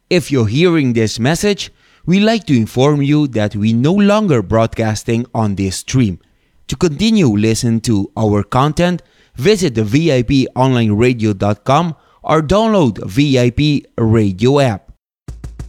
If you're hearing this message, we'd like to inform you that we no longer broadcasting on this stream. To continue listening to our content, visit the VIPonlineradio.com or download VIP Radio app.